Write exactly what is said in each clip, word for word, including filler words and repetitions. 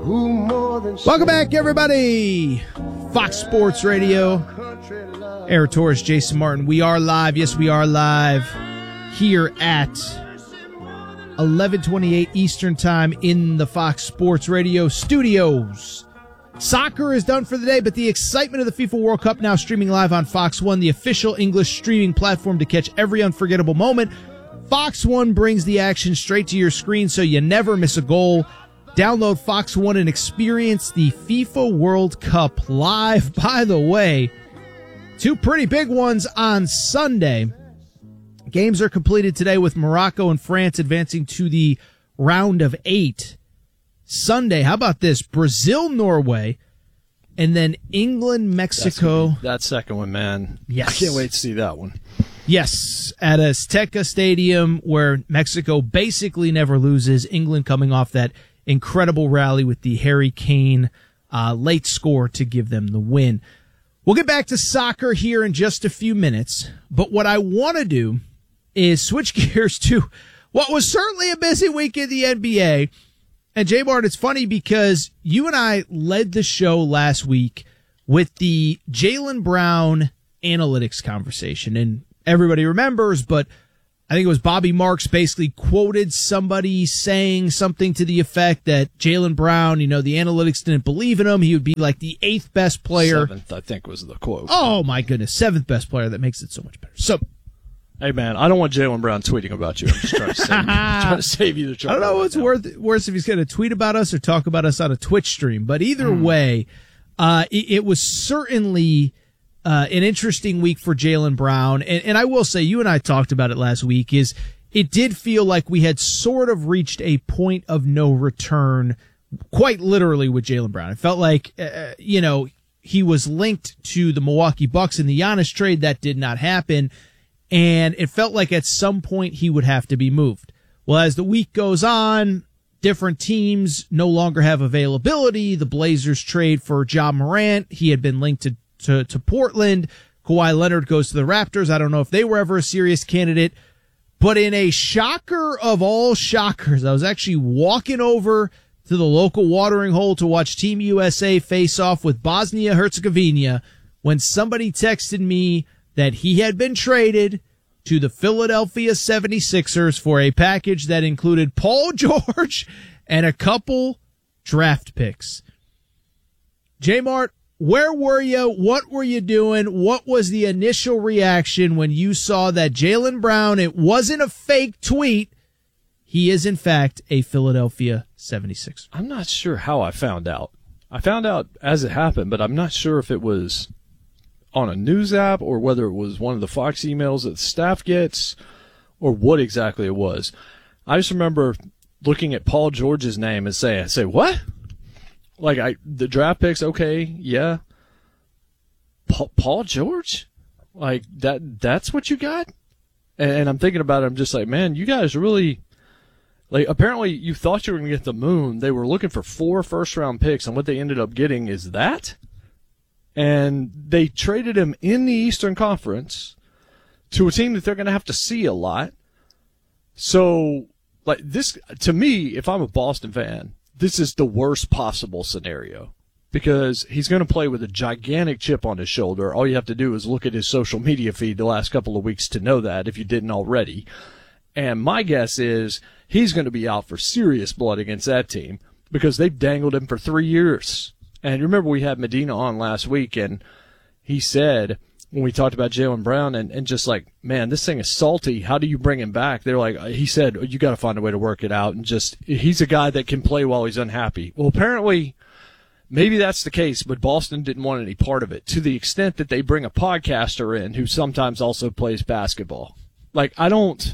Welcome back, everybody. Fox Sports Radio. Eric Torres, Jason Martin. We are live. Yes, we are live here at eleven twenty-eight Eastern Time in the Fox Sports Radio studios. Soccer is done for the day, but the excitement of the FIFA World Cup now streaming live on Fox One, the official English streaming platform to catch every unforgettable moment. Fox One brings the action straight to your screen so you never miss a goal. Download Fox One and experience the FIFA World Cup live. By the way, two pretty big ones on Sunday. Games are completed today with Morocco and France advancing to the round of eight. Sunday, how about this? Brazil, Norway, and then England, Mexico. That second one, man. Yes. I can't wait to see that one. Yes, at Azteca Stadium, where Mexico basically never loses. England coming off that incredible rally with the Harry Kane uh, late score to give them the win. We'll get back to soccer here in just a few minutes, but what I want to do is switch gears to what was certainly a busy week in the N B A. And J-Mart, it's funny because you and I led the show last week with the Jaylen Brown analytics conversation. And everybody remembers, but I think it was Bobby Marks basically quoted somebody saying something to the effect that Jaylen Brown, you know, the analytics didn't believe in him. He would be like the eighth best player. Seventh, I think, was the quote. Oh, my goodness. Seventh best player. That makes it so much better. So, hey, man, I don't want Jaylen Brown tweeting about you. I'm just trying to save you. trying to save you the trouble. I don't know what's right worth, worse if he's going to tweet about us or talk about us on a Twitch stream. But either mm. way, uh, it, it was certainly uh, an interesting week for Jaylen Brown. And, and I will say, you and I talked about it last week, is it did feel like we had sort of reached a point of no return, quite literally, with Jaylen Brown. It felt like, uh, you know, he was linked to the Milwaukee Bucks in the Giannis trade. That did not happen. And it felt like at some point he would have to be moved. Well, as the week goes on, different teams no longer have availability. The Blazers trade for Ja Morant. He had been linked to, to, to Portland. Kawhi Leonard goes to the Raptors. I don't know if they were ever a serious candidate. But in a shocker of all shockers, I was actually walking over to the local watering hole to watch Team U S A face off with Bosnia-Herzegovina when somebody texted me that he had been traded to the Philadelphia seventy-sixers for a package that included Paul George and a couple draft picks. J-Mart, where were you? What were you doing? What was the initial reaction when you saw that Jaylen Brown, it wasn't a fake tweet, he is in fact a Philadelphia seventy-sixer? I'm not sure how I found out. I found out as it happened, but I'm not sure if it was on a news app or whether it was one of the Fox emails that the staff gets or what exactly it was. I just remember looking at Paul George's name and saying, say, what? Like, I, the draft picks, okay, yeah. Paul, Paul George? Like, that, that's what you got? And, and I'm thinking about it, I'm just like, man, you guys really, like, apparently you thought you were going to get the moon. They were looking for four first round picks, and what they ended up getting is that? And they traded him in the Eastern Conference to a team that they're going to have to see a lot. So, like, this, to me, if I'm a Boston fan, this is the worst possible scenario because he's going to play with a gigantic chip on his shoulder. All you have to do is look at his social media feed the last couple of weeks to know that, if you didn't already. And my guess is he's going to be out for serious blood against that team because they've dangled him for three years. And remember, we had Medina on last week, and he said, when we talked about Jaylen Brown, and, and just like, man, this thing is salty. How do you bring him back? They're like, he said, you got to find a way to work it out. And just, he's a guy that can play while he's unhappy. Well, apparently, maybe that's the case, but Boston didn't want any part of it to the extent that they bring a podcaster in who sometimes also plays basketball. Like, I don't,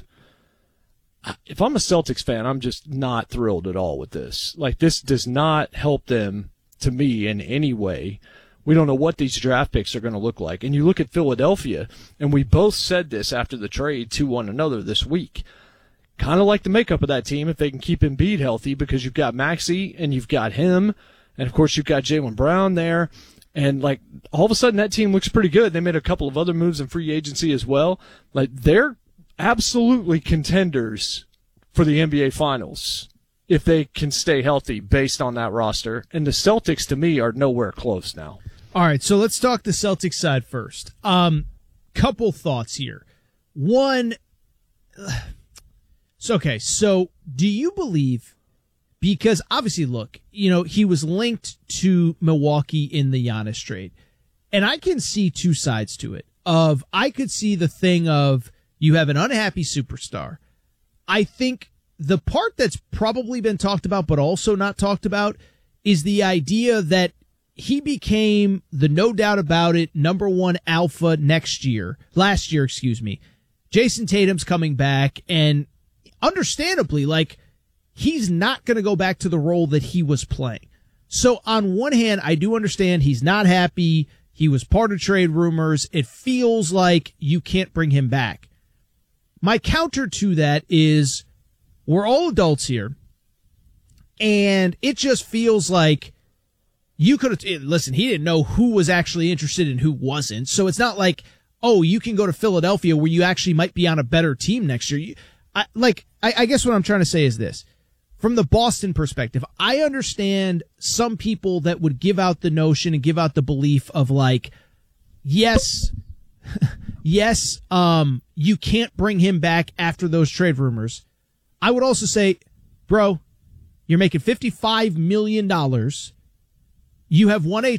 if I'm a Celtics fan, I'm just not thrilled at all with this. Like, this does not help them, to me, in any way. We don't know what these draft picks are going to look like. And you look at Philadelphia, and we both said this after the trade to one another this week. Kind of like the makeup of that team if they can keep Embiid healthy, because you've got Maxey and you've got him, and of course you've got Jaylen Brown there. And like all of a sudden that team looks pretty good. They made a couple of other moves in free agency as well. Like they're absolutely contenders for the N B A Finals. if they can stay healthy based on that roster. And the Celtics, to me, are nowhere close now. All right, so let's talk the Celtics side first. Um, couple thoughts here. One, so okay, so do you believe, because obviously, look, you know, he was linked to Milwaukee in the Giannis trade, and I can see two sides to it. Of I could see the thing of you have an unhappy superstar. I think the part that's probably been talked about but also not talked about is the idea that he became the no doubt about it number one alpha next year, last year, excuse me. Jason Tatum's coming back, and understandably, like, he's not going to go back to the role that he was playing. So on one hand, I do understand he's not happy. He was part of trade rumors. It feels like you can't bring him back. My counter to that is we're all adults here, and it just feels like you could have, listen, he didn't know who was actually interested and who wasn't. So it's not like, oh, you can go to Philadelphia where you actually might be on a better team next year. You, I, like, I, I guess what I'm trying to say is this. From the Boston perspective, I understand some people that would give out the notion and give out the belief of like, yes, yes, um, you can't bring him back after those trade rumors. I would also say, bro, you're making fifty-five million dollars. You have won a